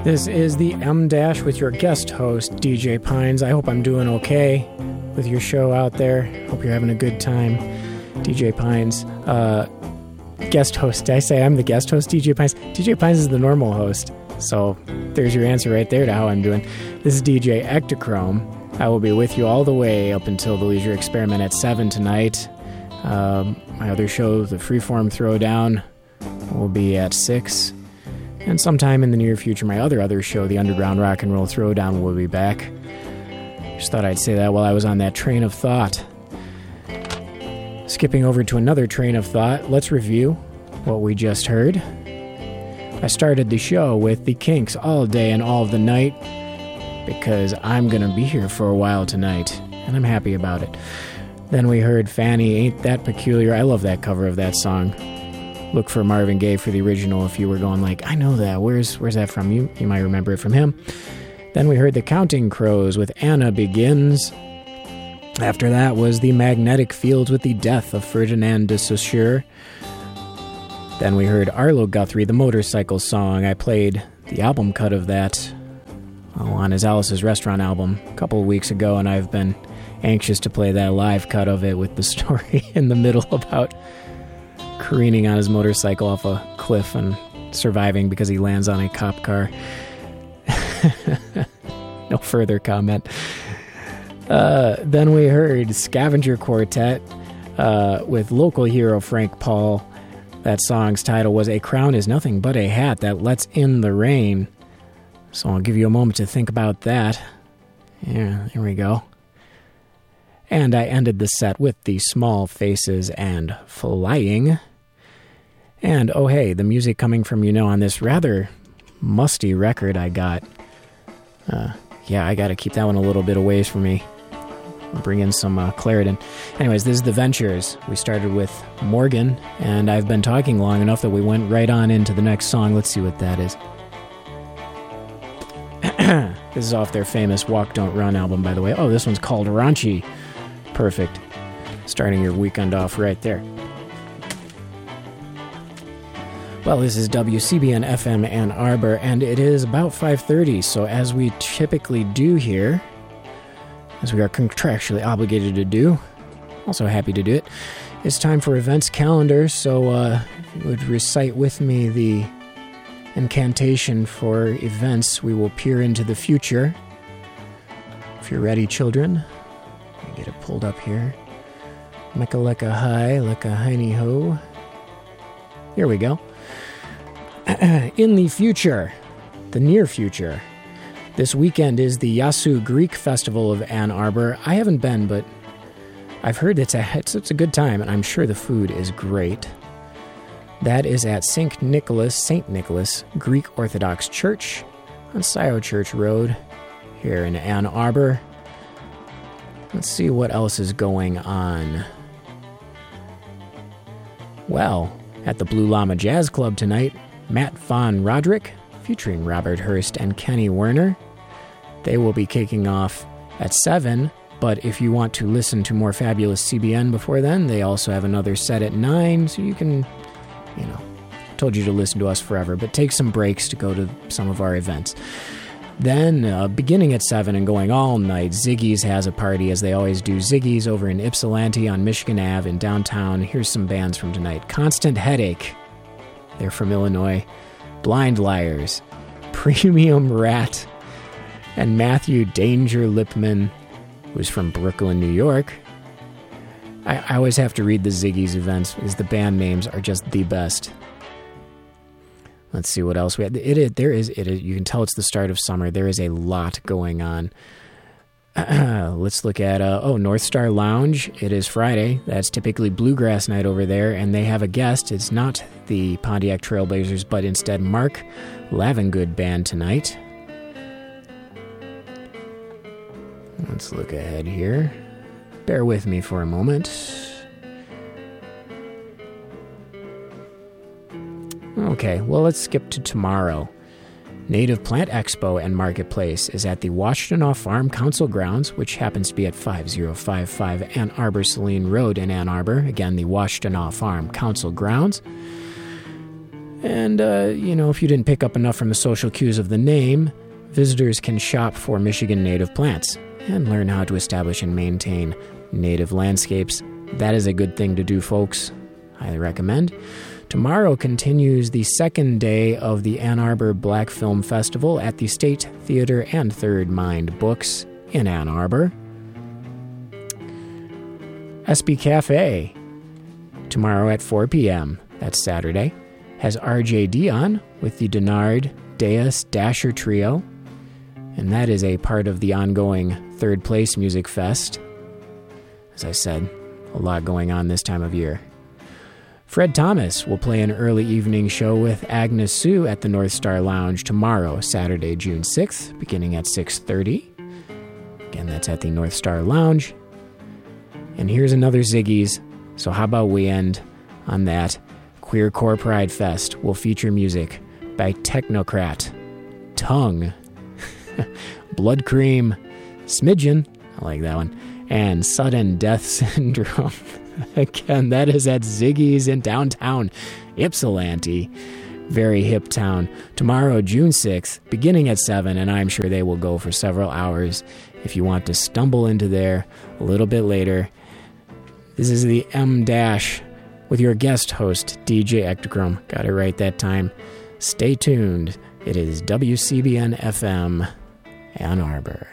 This is the M-Dash with your guest host, DJ Pines. I hope I'm doing okay with your show out there. Hope you're having a good time. DJ Pines, guest host. Did I say I'm the guest host, DJ Pines? DJ Pines is the normal host. So there's your answer right there to how I'm doing. This is DJ Ectochrome. I will be with you all the way up until the Leisure Experiment at 7 tonight. My other show, the Freeform Throwdown, will be at 6. And sometime in the near future, my other show, the Underground Rock and Roll Throwdown, will be back. Just thought I'd say that while I was on that train of thought. Skipping over to another train of thought, let's review what we just heard. I started the show with the Kinks All Day and All of the Night because I'm going to be here for a while tonight, and I'm happy about it. Then we heard Fanny Ain't That Peculiar. I love that cover of that song. Look for Marvin Gaye for the original if you were going like, I know that. Where's that from? You might remember it from him. Then we heard the Counting Crows with Anna Begins. After that was the Magnetic Fields with the Death of Ferdinand de Saussure. Then we heard Arlo Guthrie, the Motorcycle Song. I played the album cut of that on his Alice's Restaurant album a couple of weeks ago, and I've been anxious to play that live cut of it with the story in the middle about careening on his motorcycle off a cliff and surviving because he lands on a cop car. No further comment. Then we heard Scavenger Quartet with local hero Frank Paul. That song's title was A Crown Is Nothing But a Hat That Lets In the Rain. So I'll give you a moment to think about that. Yeah, here we go. And I ended the set with the Small Faces and Flying. And, oh hey, the music coming from on this rather musty record I got. I got to keep that one a little bit away from me. Bring in some Claritin. Anyways, this is The Ventures. We started with Morgan, and I've been talking long enough that we went right on into the next song. Let's see what that is. This is off their famous Walk Don't Run album, by the way. Oh, this one's called Raunchy. Perfect. Starting your weekend off right there. Well, this is WCBN FM Ann Arbor, and it is about 5:30, so as we typically do here, as we are contractually obligated to do, also happy to do it, it's time for events calendar, so if you would recite with me the incantation for events, we will peer into the future. If you're ready, children, let me get it pulled up here. Mecca lecca hi, lecca hiney ho. Here we go. In the future, the near future, this weekend is the Yasu Greek Festival of Ann Arbor. I haven't been, but I've heard it's a good time, and I'm sure the food is great. That is at St. Nicholas Greek Orthodox Church on Scioto Church Road here in Ann Arbor. Let's see what else is going on. Well, at the Blue Llama Jazz Club tonight, Matt Von Roderick, featuring Robert Hurst and Kenny Werner. They will be kicking off at 7, but if you want to listen to more fabulous CBN before then, they also have another set at 9, so you can, told you to listen to us forever, but take some breaks to go to some of our events. Then, beginning at 7 and going all night, Ziggy's has a party, as they always do. Ziggy's over in Ypsilanti on Michigan Ave in downtown. Here's some bands from tonight. Constant Headache. They're from Illinois. Blind Liars. Premium Rat. And Matthew Danger Lipman, who's from Brooklyn, New York. I always have to read the Ziggy's events, because the band names are just the best. Let's see what else we have. You can tell it's the start of summer. There is a lot going on. Let's look at, North Star Lounge. It is Friday. That's typically bluegrass night over there, and they have a guest. It's not the Pontiac Trailblazers, but instead Mark Lavengood Band tonight. Let's look ahead here. Bear with me for a moment. Okay, well, let's skip to tomorrow. Native Plant Expo and Marketplace is at the Washtenaw Farm Council Grounds, which happens to be at 5055 Ann Arbor Saline Road in Ann Arbor. Again, the Washtenaw Farm Council Grounds. And, if you didn't pick up enough from the social cues of the name, visitors can shop for Michigan native plants and learn how to establish and maintain native landscapes. That is a good thing to do, folks. Highly recommend. Tomorrow continues the second day of the Ann Arbor Black Film Festival at the State Theater and Third Mind Books in Ann Arbor. SB Cafe, tomorrow at 4 p.m., that's Saturday, has R.J. Dion with the Denard Deus Dasher Trio, and that is a part of the ongoing Third Place Music Fest. As I said, a lot going on this time of year. Fred Thomas will play an early evening show with Agnes Sue at the North Star Lounge tomorrow, Saturday, June 6th, beginning at 6:30. Again, that's at the North Star Lounge. And here's another Ziggy's, so how about we end on that? Queercore Pride Fest will feature music by Technocrat, Tongue, Blood Cream, Smidgen, I like that one, and Sudden Death Syndrome. Again, that is at Ziggy's in downtown Ypsilanti. Very hip town. Tomorrow, June 6th, beginning at 7, and I'm sure they will go for several hours if you want to stumble into there a little bit later. This is the M-Dash with your guest host, DJ Ectochrome. Got it right that time. Stay tuned. It is WCBN FM, Ann Arbor.